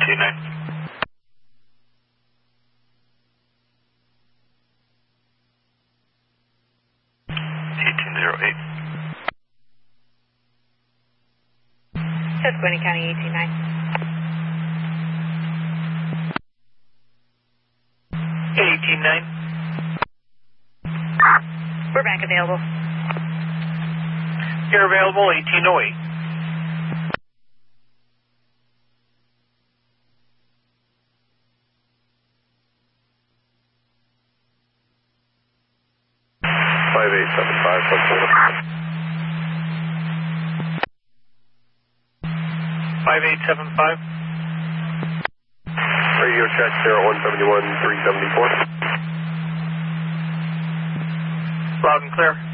1808. Susquehanna County 189. 189. We're back available. You're available, 1808. Radio check 0171 374. Loud and clear.